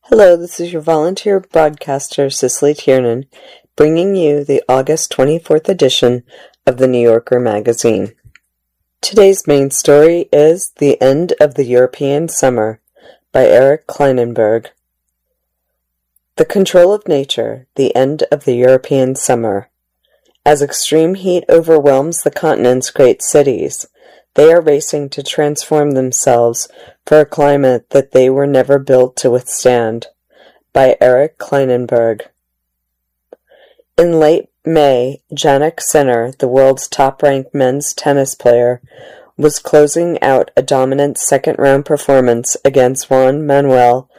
Hello, this is your volunteer broadcaster, Cicely Tiernan, bringing you the August 24th edition of the New Yorker magazine. Today's main story is The End of the European Summer by Eric Klinenberg. The Control of Nature, The End of the European Summer. As extreme heat overwhelms the continent's great cities, they are racing to transform themselves for a climate that they were never built to withstand. By Eric Klinenberg. In late May, Jannik Sinner, the world's top-ranked men's tennis player, was closing out a dominant second-round performance against Juan Manuel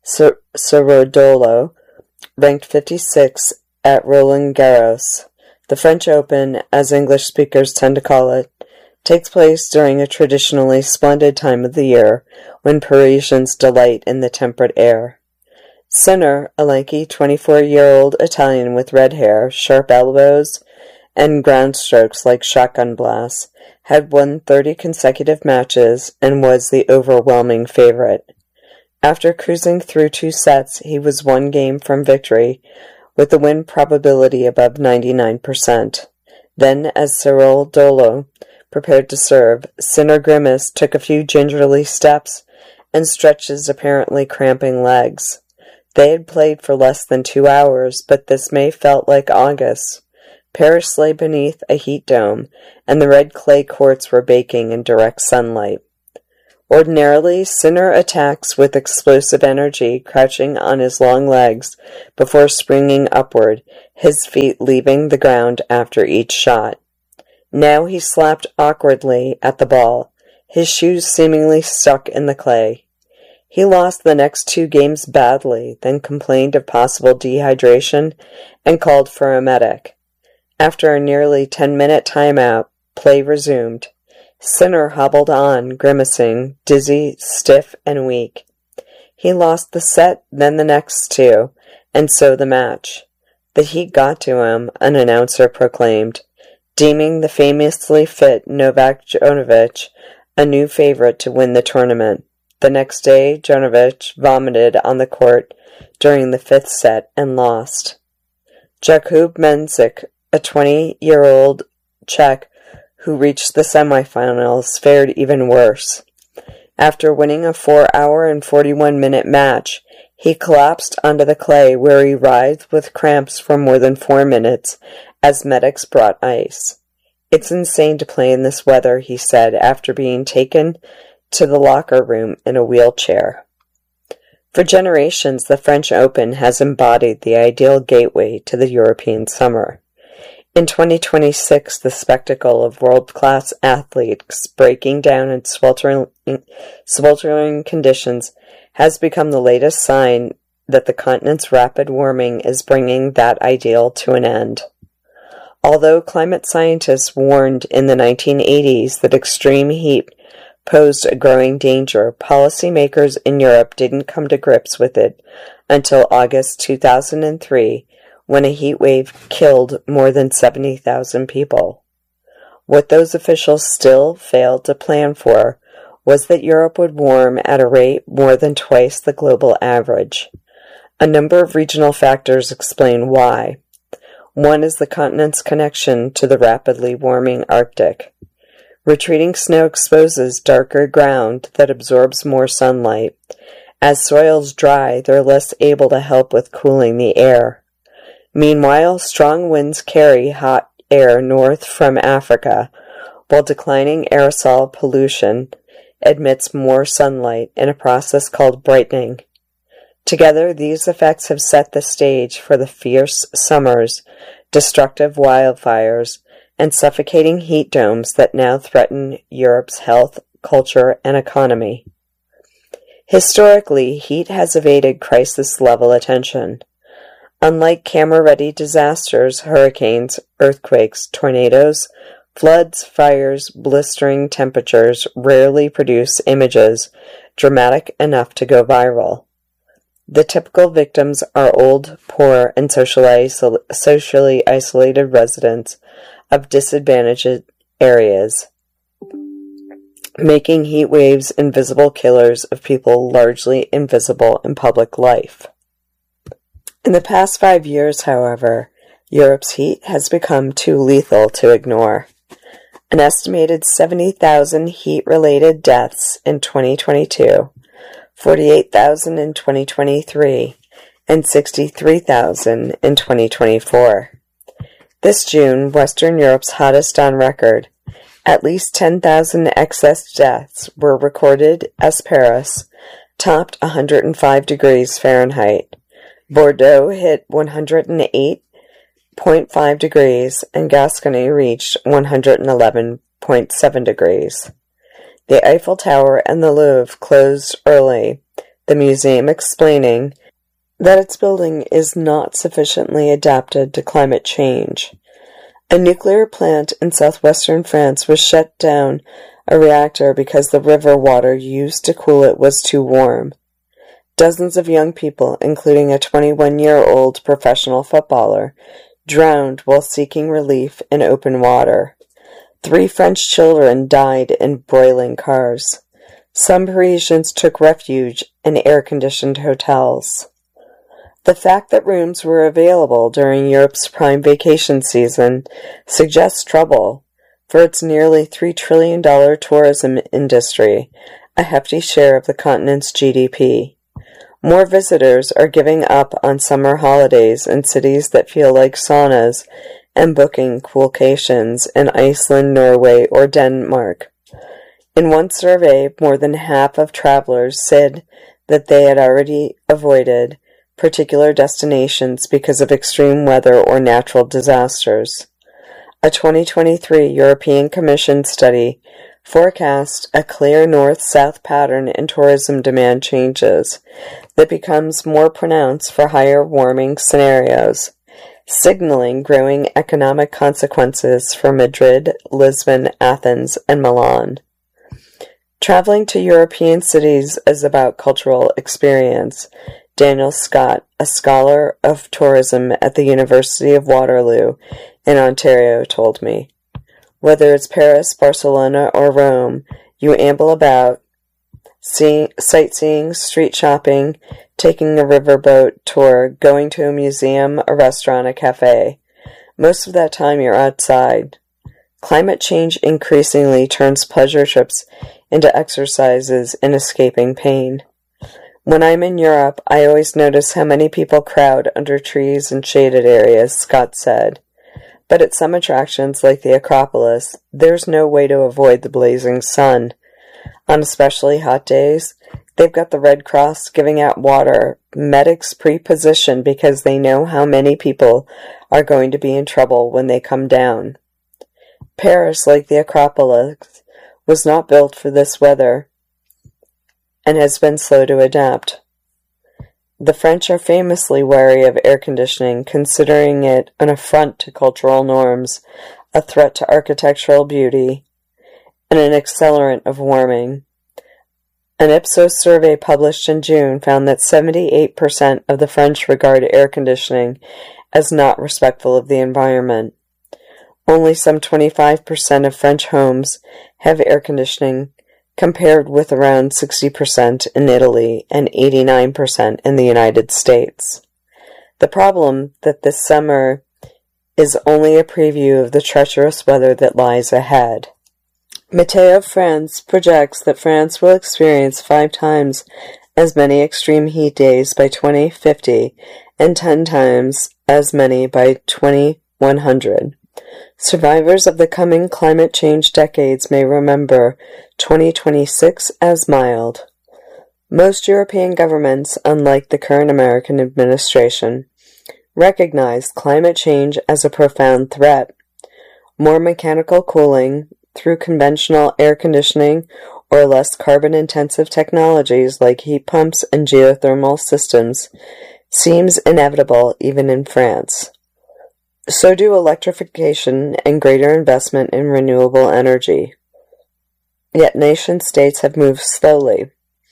Cerrodolo, ranked 56 at Roland Garros. The French Open, as English speakers tend to call it, takes place during a traditionally splendid time of the year when Parisians delight in the temperate air. Sinner, a lanky 24-year-old Italian with red hair, sharp elbows, and ground strokes like shotgun blasts, had won 30 consecutive matches and was the overwhelming favorite. After cruising through 2 sets, he was 1 game from victory, with the win probability above 99%. Then, as Cerrodolo prepared to serve, Sinner grimaced, took a few gingerly steps, and stretched his apparently cramping legs. They had played for less than 2 hours, but this May felt like August. Paris lay beneath a heat dome, and the red clay courts were baking in direct sunlight. Ordinarily, Sinner attacks with explosive energy, crouching on his long legs before springing upward, his feet leaving the ground after each shot. Now he slapped awkwardly at the ball, his shoes seemingly stuck in the clay. He lost the next 2 games badly, then complained of possible dehydration and called for a medic. After a nearly 10-minute timeout, play resumed. Sinner hobbled on, grimacing, dizzy, stiff, and weak. He lost the set, then the next 2, and so the match. The heat got to him, an announcer proclaimed, deeming the famously fit Novak Djokovic a new favorite to win the tournament. The next day, Djokovic vomited on the court during the 5th set and lost. Jakub Mensik, a 20-year-old Czech who reached the semifinals, fared even worse. After winning a 4-hour and 41-minute match, he collapsed onto the clay where he writhed with cramps for more than 4 minutes as medics brought ice. "It's insane to play in this weather," he said after being taken to the locker room in a wheelchair. For generations, the French Open has embodied the ideal gateway to the European summer. In 2026, the spectacle of world-class athletes breaking down in sweltering conditions has become the latest sign that the continent's rapid warming is bringing that ideal to an end. Although climate scientists warned in the 1980s that extreme heat posed a growing danger, policymakers in Europe didn't come to grips with it until August 2003, when a heat wave killed more than 70,000 people. What those officials still failed to plan for was that Europe would warm at a rate more than twice the global average. A number of regional factors explain why. One is the continent's connection to the rapidly warming Arctic. Retreating snow exposes darker ground that absorbs more sunlight. As soils dry, they're less able to help with cooling the air. Meanwhile, strong winds carry hot air north from Africa, while declining aerosol pollution admits more sunlight in a process called brightening. Together, these effects have set the stage for the fierce summers, destructive wildfires, and suffocating heat domes that now threaten Europe's health, culture, and economy. Historically, heat has evaded crisis-level attention. Unlike camera-ready disasters, hurricanes, earthquakes, tornadoes, floods, fires, blistering temperatures rarely produce images dramatic enough to go viral. The typical victims are old, poor, and socially isolated residents of disadvantaged areas. making heat waves invisible killers of people largely invisible in public life. In the past 5 years, however, Europe's heat has become too lethal to ignore. An estimated 70,000 heat-related deaths in 2022, 48,000 in 2023, and 63,000 in 2024. This June, Western Europe's hottest on record, at least 10,000 excess deaths were recorded as Paris topped 105 degrees Fahrenheit. Bordeaux hit 108.5 degrees, and Gascony reached 111.7 degrees. The Eiffel Tower and the Louvre closed early, the museum explaining that its building is not sufficiently adapted to climate change. A nuclear plant in southwestern France was shut down a reactor because the river water used to cool it was too warm. Dozens of young people, including a 21-year-old professional footballer, drowned while seeking relief in open water. 3 French children died in broiling cars. Some Parisians took refuge in air-conditioned hotels. The fact that rooms were available during Europe's prime vacation season suggests trouble for its nearly $3 trillion tourism industry, a hefty share of the continent's GDP. More visitors are giving up on summer holidays in cities that feel like saunas and booking coolcations in Iceland, Norway, or Denmark. In one survey, more than half of travelers said that they had already avoided particular destinations because of extreme weather or natural disasters. A 2023 European Commission study forecast a clear north-south pattern in tourism demand changes that becomes more pronounced for higher warming scenarios, signaling growing economic consequences for Madrid, Lisbon, Athens, and Milan. Traveling to European cities is about cultural experience. Daniel Scott, a scholar of tourism at the University of Waterloo in Ontario, told me. Whether it's Paris, Barcelona, or Rome, you amble about, sightseeing, street shopping, taking a riverboat tour, going to a museum, a restaurant, a cafe. Most of that time you're outside. Climate change increasingly turns pleasure trips into exercises in escaping pain. When I'm in Europe, I always notice how many people crowd under trees and shaded areas, Scott said. But at some attractions, like the Acropolis, there's no way to avoid the blazing sun. On especially hot days, they've got the Red Cross giving out water, medics pre-positioned because they know how many people are going to be in trouble when they come down. Paris, like the Acropolis, was not built for this weather and has been slow to adapt. The French are famously wary of air conditioning, considering it an affront to cultural norms, a threat to architectural beauty, and an accelerant of warming. An Ipsos survey published in June found that 78% of the French regard air conditioning as not respectful of the environment. Only some 25% of French homes have air conditioning, compared with around 60% in Italy and 89% in the United States. The problem that this summer is only a preview of the treacherous weather that lies ahead. Météo France projects that France will experience 5 times as many extreme heat days by 2050 and 10 times as many by 2100. Survivors of the coming climate change decades may remember 2026 as mild. Most European governments, unlike the current American administration, recognize climate change as a profound threat. More mechanical cooling through conventional air conditioning or less carbon-intensive technologies like heat pumps and geothermal systems seems inevitable even in France. So do electrification and greater investment in renewable energy. Yet nation-states have moved slowly.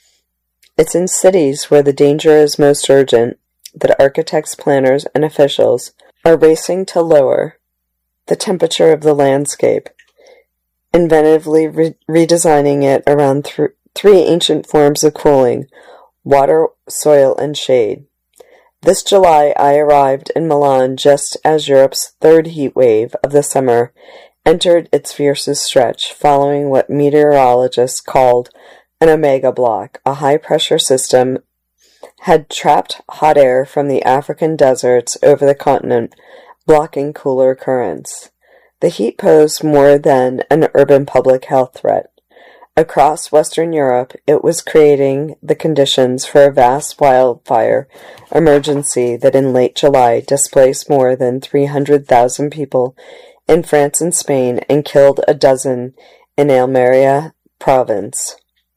It's in cities where the danger is most urgent that architects, planners, and officials are racing to lower the temperature of the landscape. inventively redesigning it around three ancient forms of cooling: water, soil, and shade. This July I arrived in Milan just as Europe's third heat wave of the summer entered its fiercest stretch, following what meteorologists called an omega block. A high-pressure system had trapped hot air from the African deserts over the continent, blocking cooler currents. The heat posed more than an urban public health threat. Across Western Europe, it was creating the conditions for a vast wildfire emergency that in late July displaced more than 300,000 people in France and Spain and killed a dozen in Almeria province.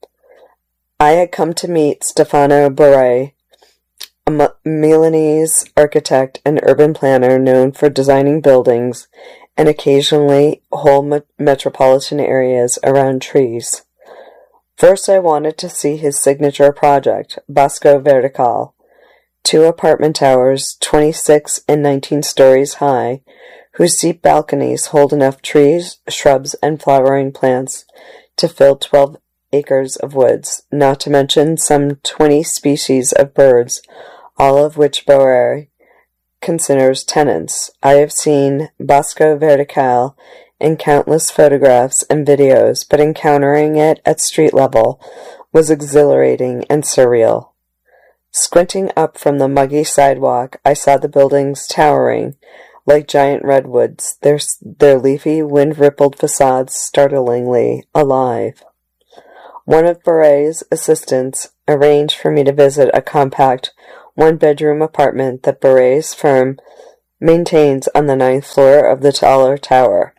I had come to meet Stefano Borré, a Milanese architect and urban planner known for designing buildings and occasionally whole metropolitan areas around trees. First, I wanted to see his signature project, Bosco Vertical, 2 apartment towers, 26 and 19 stories high, whose deep balconies hold enough trees, shrubs, and flowering plants to fill 12 acres of woods, not to mention some 20 species of birds, all of which Borré considers tenants. I have seen Bosco Vertical in countless photographs and videos, but encountering it at street level was exhilarating and surreal. Squinting up from the muggy sidewalk, I saw the buildings towering like giant redwoods, their leafy, wind-rippled facades startlingly alive. One of Borré's assistants arranged for me to visit a compact, one-bedroom apartment that Borré's firm maintains on the 9th floor of the taller tower.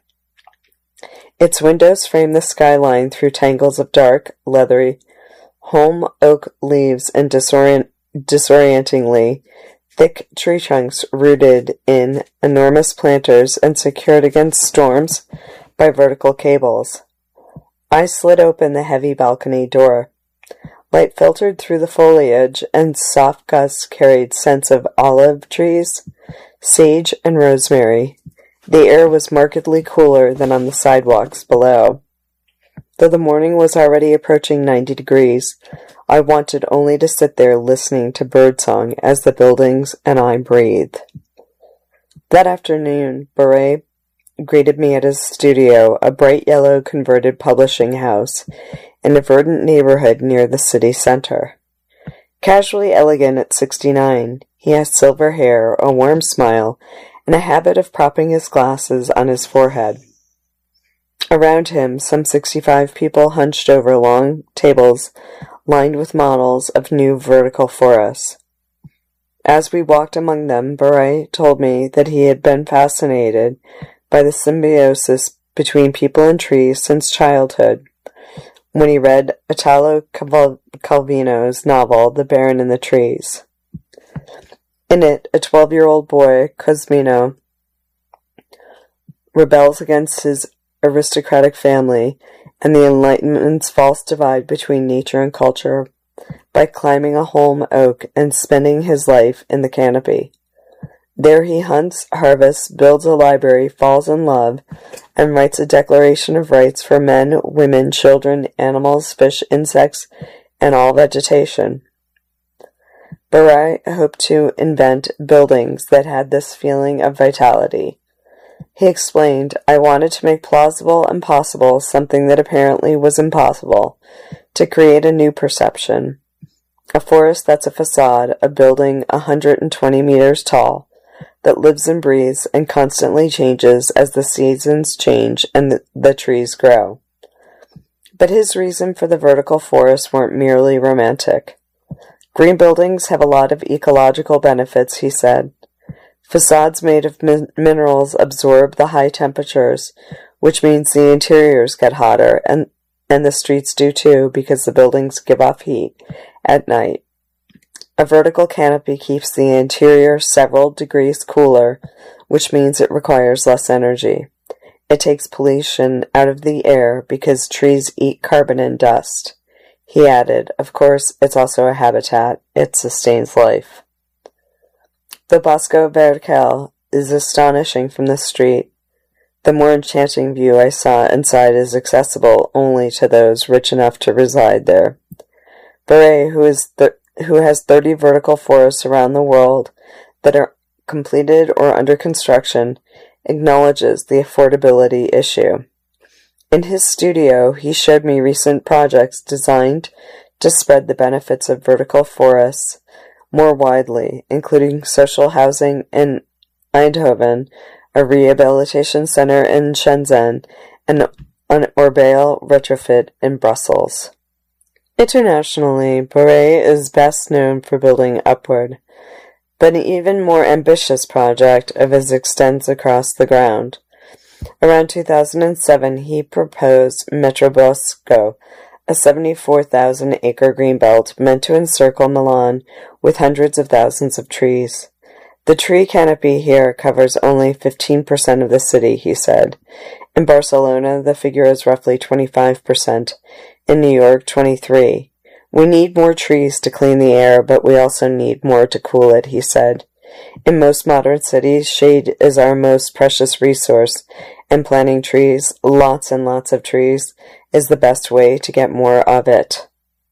Its windows frame the skyline through tangles of dark, leathery, holm oak leaves and disorientingly thick tree trunks rooted in enormous planters and secured against storms by vertical cables. I slid open the heavy balcony door. Light filtered through the foliage, and soft gusts carried scents of olive trees, sage, and rosemary. The air was markedly cooler than on the sidewalks below. Though the morning was already approaching 90 degrees, I wanted only to sit there listening to birdsong as the buildings and I breathed. That afternoon, Borré greeted me at his studio, a bright yellow converted publishing house in a verdant neighborhood near the city center. Casually elegant at 69, he has silver hair, a warm smile, and a habit of propping his glasses on his forehead. Around him, some 65 people hunched over long tables lined with models of new vertical forests. As we walked among them, Borré told me that he had been fascinated by the symbiosis between people and trees since childhood, when he read Italo Calvino's novel, The Baron in the Trees. In it, a 12-year-old boy, Cosmino, rebels against his aristocratic family and the Enlightenment's false divide between nature and culture by climbing a holm oak and spending his life in the canopy. There he hunts, harvests, builds a library, falls in love, and writes a declaration of rights for men, women, children, animals, fish, insects, and all vegetation. Borré hoped to invent buildings that had this feeling of vitality. He explained, I wanted to make plausible and possible something that apparently was impossible, to create a new perception. A forest that's a facade, a building 120 meters tall, that lives and breathes and constantly changes as the seasons change and the trees grow. But his reason for the vertical forests weren't merely romantic. Green buildings have a lot of ecological benefits, he said. Facades made of minerals absorb the high temperatures, which means the interiors get hotter, and the streets do too, because the buildings give off heat at night. A vertical canopy keeps the interior several degrees cooler, which means it requires less energy. It takes pollution out of the air because trees eat carbon and dust. He added, of course, it's also a habitat. It sustains life. The Bosco Vertical is astonishing from the street. The more enchanting view I saw inside is accessible only to those rich enough to reside there. Beret, who has 30 vertical forests around the world that are completed or under construction, acknowledges the affordability issue. In his studio, he showed me recent projects designed to spread the benefits of vertical forests more widely, including social housing in Eindhoven, a rehabilitation center in Shenzhen, and an Orbeil retrofit in Brussels. Internationally, Beret is best known for building upward, but an even more ambitious project of his extends across the ground. Around 2007, he proposed Metrobosco, a 74,000-acre greenbelt meant to encircle Milan with hundreds of thousands of trees. The tree canopy here covers only 15% of the city, he said. In Barcelona, the figure is roughly 25%. In New York, 23%. We need more trees to clean the air, but we also need more to cool it, he said. In most modern cities, shade is our most precious resource, and planting trees, lots and lots of trees, is the best way to get more of it.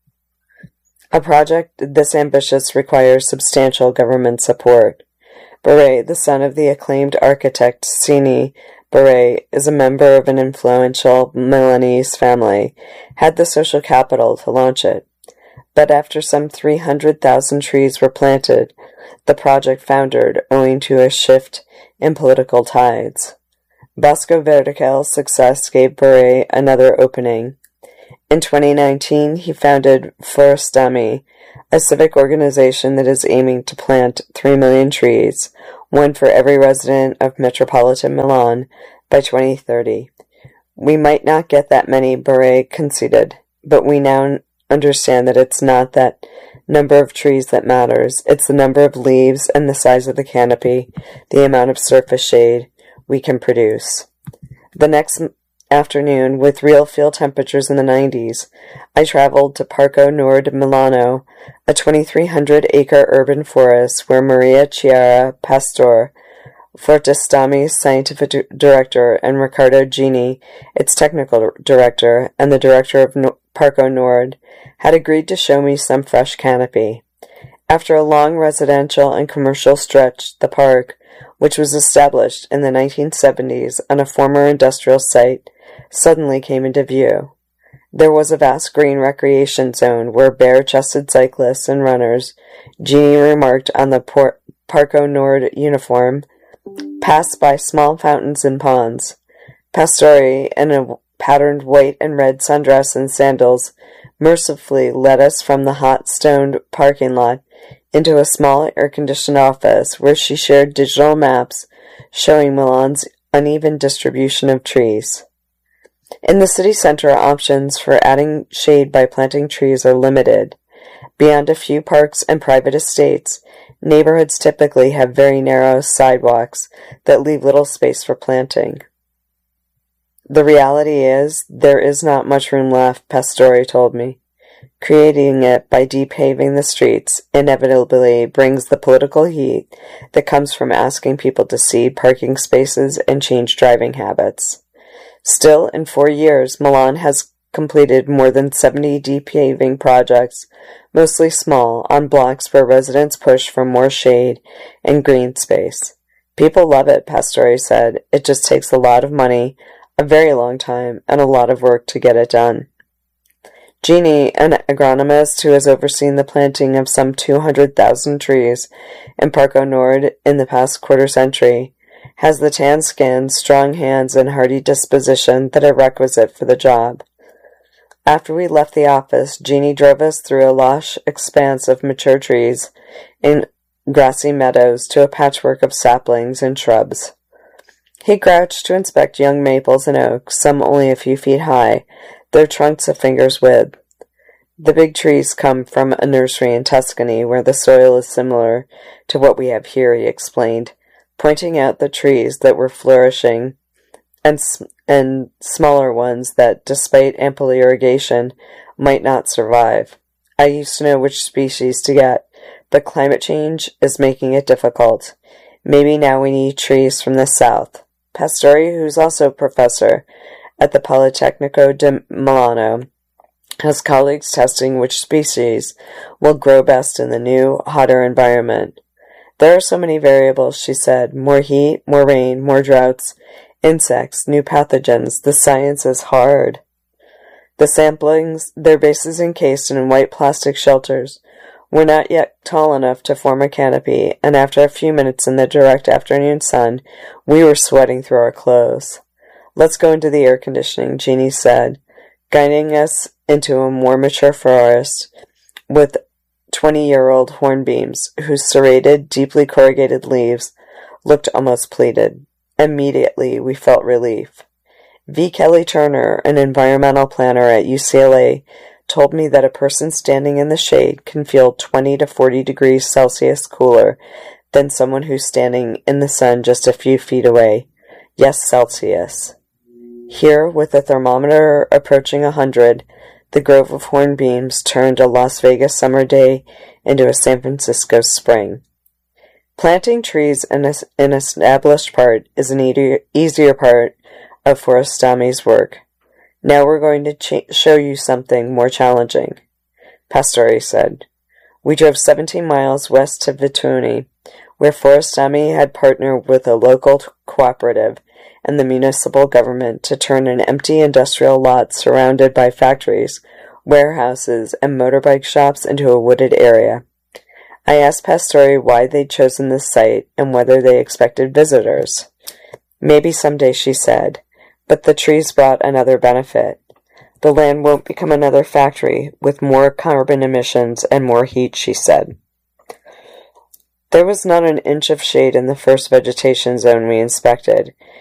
A project this ambitious requires substantial government support. Beret, the son of the acclaimed architect Sini Beret, is a member of an influential Milanese family, had the social capital to launch it. But after some 300,000 trees were planted, the project foundered owing to a shift in political tides. Bosco Vertical's success gave Beret another opening. In 2019, he founded Forestami, a civic organization that is aiming to plant 3 million trees, one for every resident of metropolitan Milan, by 2030. We might not get that many, Beret conceded, but we now understand that it's not that number of trees that matters. It's the number of leaves and the size of the canopy, the amount of surface shade we can produce. The next afternoon, with real field temperatures in the 90s, I traveled to Parco Nord Milano, a 2,300-acre urban forest where Maria Chiara Pastor, Fortestami's scientific director, and Riccardo Gini, its technical director, and the director of Parco Nord, had agreed to show me some fresh canopy. After a long residential and commercial stretch, the park, which was established in the 1970s on a former industrial site, suddenly came into view. There was a vast green recreation zone where bare-chested cyclists and runners, Gini remarked on the Parco Nord uniform, passed by small fountains and ponds. Pastori, in a patterned white and red sundress and sandals, mercifully led us from the hot stoned parking lot into a small air-conditioned office where she shared digital maps showing Milan's uneven distribution of trees. In the city center, options for adding shade by planting trees are limited. Beyond a few parks and private estates, neighborhoods typically have very narrow sidewalks that leave little space for planting. The reality is, there is not much room left, Pastori told me. Creating it by depaving the streets inevitably brings the political heat that comes from asking people to cede parking spaces and change driving habits. Still, in 4 years, Milan has completed more than 70 depaving projects, mostly small, on blocks where residents push for more shade and green space. People love it, Pastori said. It just takes a lot of money, a very long time, and a lot of work to get it done. Gini, an agronomist who has overseen the planting of some 200,000 trees in Parco Nord in the past quarter century, has the tan skin, strong hands, and hearty disposition that are requisite for the job. After we left the office, Gini drove us through a lush expanse of mature trees in grassy meadows to a patchwork of saplings and shrubs. He crouched to inspect young maples and oaks, some only a few feet high, their trunks a finger's width. The big trees come from a nursery in Tuscany where the soil is similar to what we have here, he explained, pointing out the trees that were flourishing and smaller ones that, despite ample irrigation, might not survive. I used to know which species to get, but climate change is making it difficult. Maybe now we need trees from the south. Pastori, who's also a professor at the Politecnico di Milano, has colleagues testing which species will grow best in the new, hotter environment. There are so many variables, she said. More heat, more rain, more droughts, insects, new pathogens. The science is hard. The samplings, their bases encased in white plastic shelters, were not yet tall enough to form a canopy, and after a few minutes in the direct afternoon sun, we were sweating through our clothes. Let's go into the air conditioning, Jeannie said, guiding us into a more mature forest with 20-year-old hornbeams, whose serrated, deeply corrugated leaves looked almost pleated. Immediately, we felt relief. V. Kelly Turner, an environmental planner at UCLA, told me that a person standing in the shade can feel 20 to 40 degrees Celsius cooler than someone who's standing in the sun just a few feet away. Yes, Celsius. Here, with the thermometer approaching 100, the grove of hornbeams turned a Las Vegas summer day into a San Francisco spring. Planting trees in an established part is an easier part of Forestami's work. Now we're going to show you something more challenging, Pastori said. We drove 17 miles west to Vittuone, where Forestami had partnered with a local cooperative and the municipal government to turn an empty industrial lot surrounded by factories, warehouses, and motorbike shops into a wooded area. I asked Pastori why they'd chosen this site and whether they expected visitors. Maybe someday, she said, but the trees brought another benefit. The land won't become another factory with more carbon emissions and more heat, she said. There was not an inch of shade in the first vegetation zone we inspected,